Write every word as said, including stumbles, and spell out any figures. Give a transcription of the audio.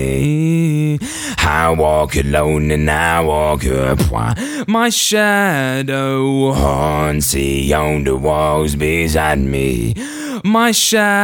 I walk alone and I walk a point. My shadow haunts the on the walls beside me. My shadow